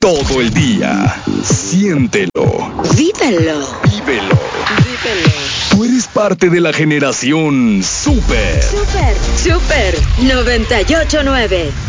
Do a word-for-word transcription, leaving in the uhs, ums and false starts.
todo el día. Siéntelo. Vívelo. Vívelo. Vívelo. Tú eres parte de la generación Super. Super. Super noventa y ocho nueve.